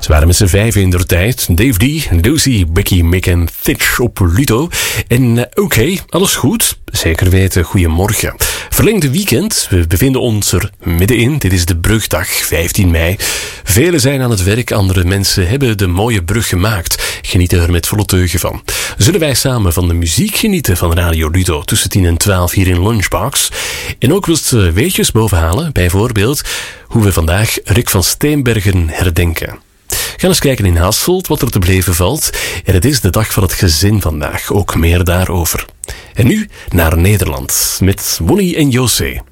Ze waren met z'n 5 in der tijd. Dave D, Lucy, Becky, Mick en Thitch op Ludo. En oké, alles goed? Zeker weten, goedemorgen. Verlengde weekend, we bevinden ons er middenin. Dit is de brugdag, 15 mei. Velen zijn aan het werk, andere mensen hebben de mooie brug gemaakt. Genieten er met volle teugen van. Zullen wij samen van de muziek genieten van Radio Ludo tussen 10 en 12 hier in Lunchbox? En ook wat weetjes bovenhalen, bijvoorbeeld hoe we vandaag Rick van Steenbergen herdenken. Ga eens kijken in Hasselt wat er te beleven valt. En het is de dag van het gezin vandaag, ook meer daarover. En nu naar Nederland met Wonnie en José.